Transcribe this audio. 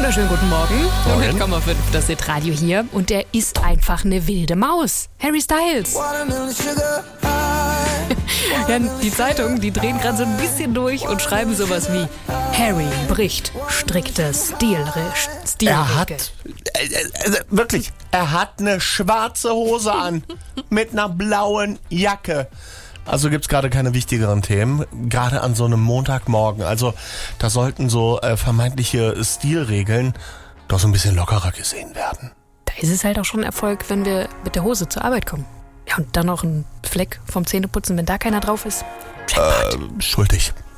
wunderschönen guten Morgen. Morgen. 100,5, das ist Radio hier. Und der ist einfach eine wilde Maus. Harry Styles. Ja, die Zeitungen, die drehen gerade so ein bisschen durch und schreiben sowas wie: Harry bricht strikte Stilregel. Wirklich, er hat eine schwarze Hose an mit einer blauen Jacke. Also gibt's gerade keine wichtigeren Themen, gerade an so einem Montagmorgen. Also da sollten so vermeintliche Stilregeln doch so ein bisschen lockerer gesehen werden. Da ist es halt auch schon ein Erfolg, wenn wir mit der Hose zur Arbeit kommen. Ja, und dann noch ein Fleck vom Zähneputzen, wenn da keiner drauf ist. Schuldig.